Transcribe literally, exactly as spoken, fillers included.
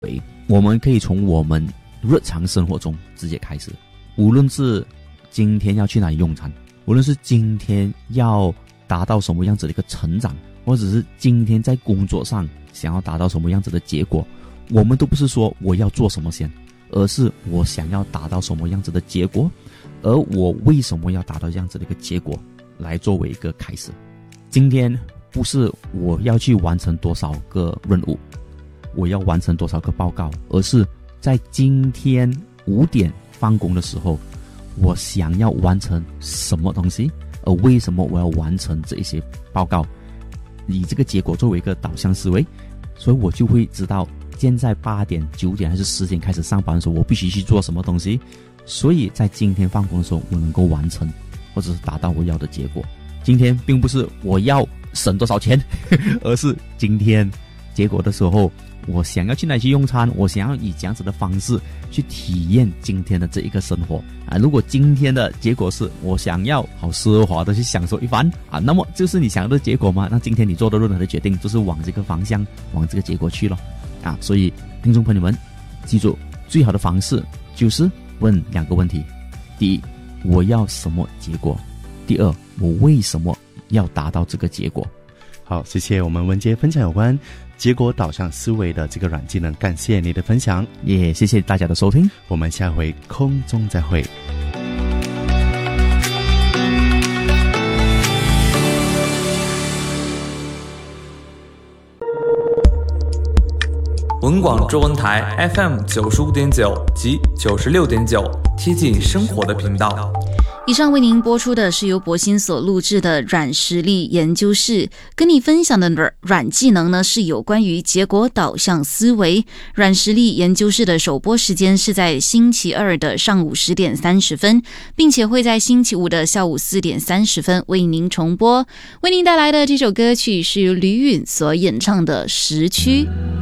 我们可以从我们日常生活中直接开始，无论是今天要去哪里用餐，无论是今天要达到什么样子的一个成长，或者是今天在工作上想要达到什么样子的结果，我们都不是说我要做什么先，而是我想要达到什么样子的结果，而我为什么要达到这样子的一个结果来作为一个开始。今天不是我要去完成多少个任务，我要完成多少个报告，而是在今天五点放工的时候，我想要完成什么东西，而为什么我要完成这一些报告，以这个结果作为一个导向思维，所以我就会知道现在八点、九点还是十点开始上班的时候，我必须去做什么东西，所以在今天放工的时候，我能够完成或者是达到我要的结果。今天并不是我要省多少钱，而是今天结果的时候，我想要去哪里去用餐，我想要以这样子的方式去体验今天的这一个生活啊。如果今天的结果是我想要好奢华的去享受一番啊，那么就是你想要的结果吗？那今天你做的任何的决定就是往这个方向往这个结果去了啊。所以听众朋友们记住，最好的方式就是问两个问题：第一，我要什么结果；第二，我为什么要达到这个结果。 好，谢谢我们文杰分享有关结果导向思维的这个软技能，感谢你的分享， 也谢谢大家的收听， 我们下回空中再会。 文广中文台 F M 九十五点九及九十六点九，贴近生活的频道。 以上为您播出的是由博欣所录制的软实力研究室，跟你分享的软技能呢是有关于结果导向思维。软实力研究室的首播时间是在星期二的上午十点三十分，并且会在星期五的下午四点三十分为您重播。为您带来的这首歌曲是由吕允所演唱的《时区》。